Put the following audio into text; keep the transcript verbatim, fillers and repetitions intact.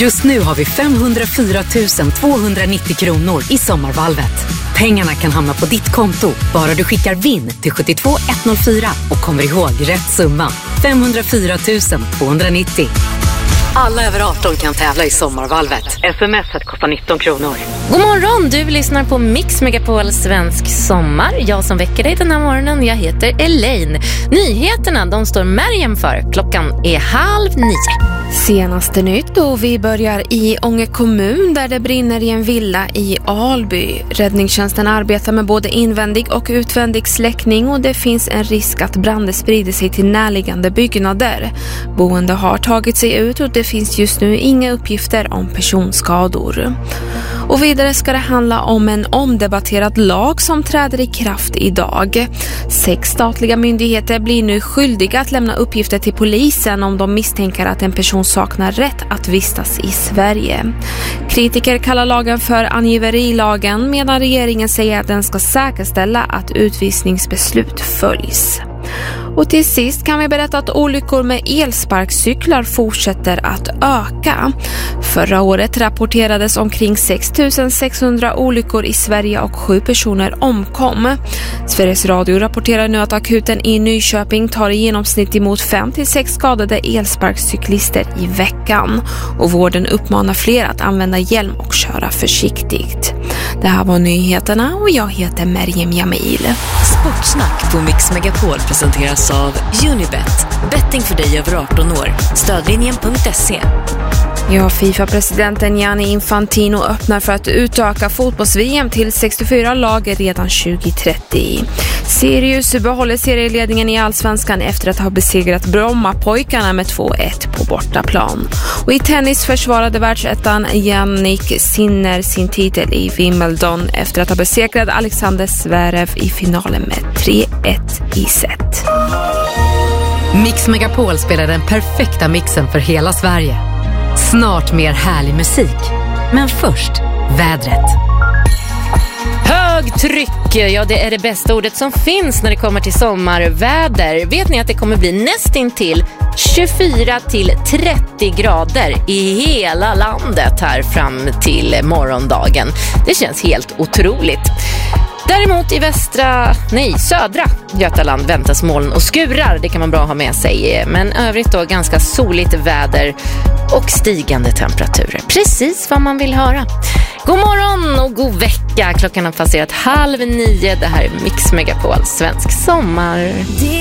Just nu har vi femhundrafyra tusen tvåhundranittio kronor i sommarvalvet. Pengarna kan hamna på ditt konto, bara du skickar vinn till sju två ett noll fyra och kommer ihåg rätt summa. femhundrafyra tusen tvåhundranittio. Alla över arton kan tävla i sommarvalvet. Sms:et kostar nitton kronor. God morgon, du lyssnar på Mix Megapol Svensk Sommar. Jag som väcker dig den här morgonen, jag heter Elaine. Nyheterna, de står Märjem för. Klockan är halv nio. Senaste nytt då vi börjar i Ånge kommun där det brinner i en villa i Alby. Räddningstjänsten arbetar med både invändig och utvändig släckning och det finns en risk att branden sprider sig till närliggande byggnader. Boende har tagit sig ut och det finns just nu inga uppgifter om personskador. Och vidare ska det handla om en omdebatterad lag som träder i kraft idag. Sex statliga myndigheter blir nu skyldiga att lämna uppgifter till polisen om de misstänker att en person saknar rätt att vistas i Sverige. Kritiker kallar lagen för angiverilagen medan regeringen säger att den ska säkerställa att utvisningsbeslut följs. Och till sist kan vi berätta att olyckor med elsparkcyklar fortsätter att öka. Förra året rapporterades omkring sex tusen sexhundra olyckor i Sverige och sju personer omkom. Sveriges Radio rapporterar nu att akuten i Nyköping tar i genomsnitt emot fem till sex skadade elsparkcyklister i veckan. Och vården uppmanar fler att använda hjälm och köra försiktigt. Det här var nyheterna och jag heter Märjem Jamil. Sportsnack på Mix Megapol presenteras av Unibet. Betting för dig över arton år. Stödlinjen punkt se. Ja, FIFA-presidenten Gianni Infantino öppnar för att utöka fotbolls-V M till sextiofyra lag redan tjugo trettio. Sirius behåller serieledningen i Allsvenskan efter att ha besegrat Brommapojkarna med två ett på bortaplan. Och i tennis försvarade världsettan Jannik Sinner sin titel i Wimbledon efter att ha besegrat Alexander Zverev i finalen med tre ett i set. Mix Megapol spelar den perfekta mixen för hela Sverige. Snart mer härlig musik. Men först, vädret. Högtryck, ja det är det bästa ordet som finns när det kommer till sommarväder. Vet ni att det kommer bli nästintill tjugofyra till trettio grader i hela landet här fram till morgondagen. Det känns helt otroligt. Däremot i västra, nej södra Götaland väntas moln och skurar. Det kan man bra ha med sig. Men övrigt då ganska soligt väder och stigande temperaturer. Precis vad man vill höra. God morgon och god vecka. Klockan har passerat halv nio. Det här är Mix Megapol Svensk Sommar.